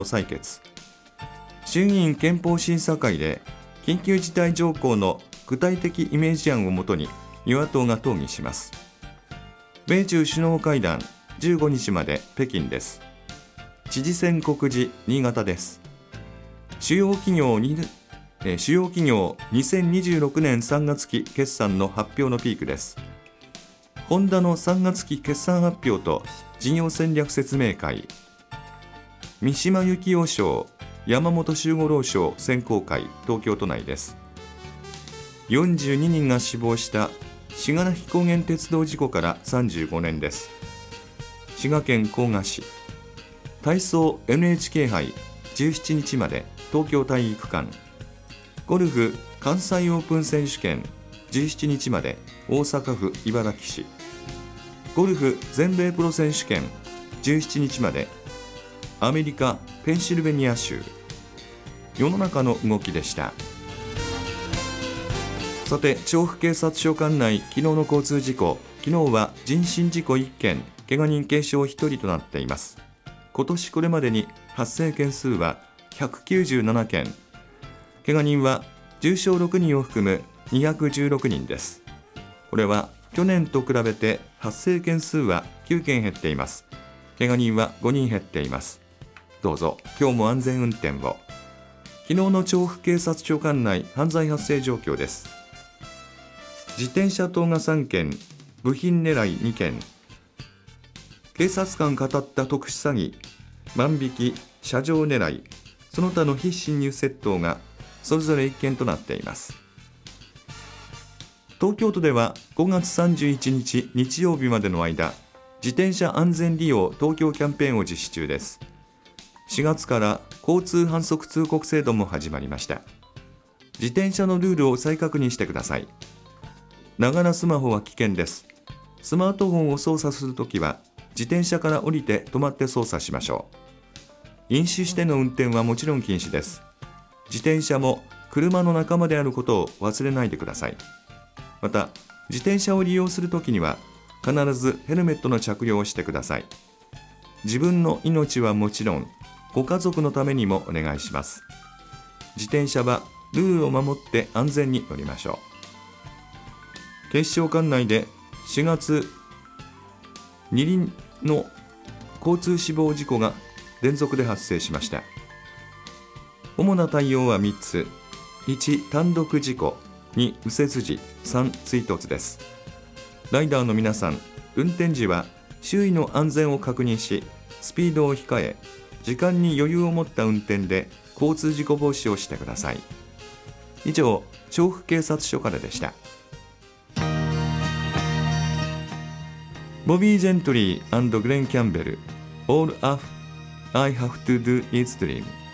採決。衆議院憲法審査会で緊急事態条項の具体的イメージ案をもとに与野党が討議します。米中首脳会談15日まで北京です。知事選告示新潟です。主要企業2026年3月期決算の発表のピークです。ホンダの3月期決算発表と事業戦略説明会、三島由紀夫賞、山本周五郎賞選考会、東京都内です。42人が死亡したしがらき高原鉄道事故から35年です。滋賀県甲賀市、体操 NHK 杯17日まで東京体育館、ゴルフ関西オープン選手権17日まで大阪府茨木市、ゴルフ全米プロ選手権17日までアメリカペンシルベニア州。世の中の動きでした。さて、調布警察署管内昨日の交通事故、昨日は人身事故1件、怪我人軽傷1人となっています。今年これまでに発生件数は197件、怪我人は重傷6人を含む216人です。これは去年と比べて発生件数は9件減っています。怪我人は5人減っています。どうぞ今日も安全運転を。昨日の調布警察署管内犯罪発生状況です。自転車盗が3件、部品狙い2件、警察官語った特殊詐欺、万引き、車上狙い、その他の非侵入窃盗がそれぞれ1件となっています。東京都では5月31日日曜日までの間、自転車安全利用東京キャンペーンを実施中です。4月から交通反則通告制度も始まりました。自転車のルールを再確認してください。ながらスマホは危険です。スマートフォンを操作するときは自転車から降りて止まって操作しましょう。飲酒しての運転はもちろん禁止です。自転車も車の仲間であることを忘れないでください。また、自転車を利用するときには必ずヘルメットの着用をしてください。自分の命はもちろん、ご家族のためにもお願いします。自転車はルールを守って安全に乗りましょう。警視庁管内で4月二輪の交通死亡事故が連続で発生しました。主な対応は3つ。1、単独事故。2、右折時。3、追突です。ライダーの皆さん、運転時は周囲の安全を確認し、スピードを控え、時間に余裕を持った運転で交通事故防止をしてください。以上、調布警察署からでした。ボビー・ジェントリー&グレン・キャンベル All I have to do is dream。